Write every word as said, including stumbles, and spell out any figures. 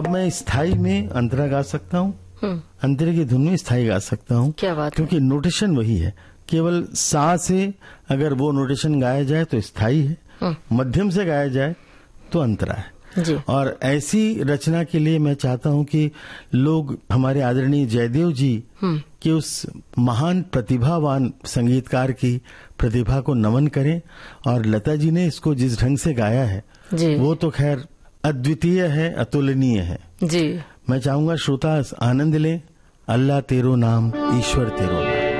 अब मैं स्थाई में अंतरा गा सकता हूँ, अंतरे की धुन में स्थाई गा सकता हूँ। क्या बात, क्योंकि नोटेशन वही है, केवल सा से अगर वो नोटेशन गाया जाए तो स्थाई है, मध्यम से गाया जाए तो अंतरा है जी। और ऐसी रचना के लिए मैं चाहता हूं कि लोग हमारे आदरणीय जयदेव जी के उस महान प्रतिभावान संगीतकार की प्रतिभा को नमन करें। और लता जी ने इसको जिस ढंग से गाया है जी। वो तो खैर अद्वितीय है, अतुलनीय है जी। मैं चाहूंगा श्रोता आनंद लें। अल्लाह तेरो नाम, ईश्वर तेरो नाम।